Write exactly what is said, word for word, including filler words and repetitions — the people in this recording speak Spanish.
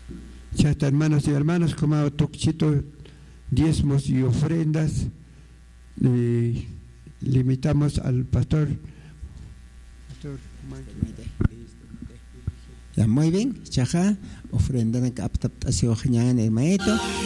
Chata, hermanos y hermanas, como toquito, diezmos y ofrendas, le limitamos al pastor. pastor Ya, muy bien, chaja, ofrenda na kaptap así ojeñan el maestro.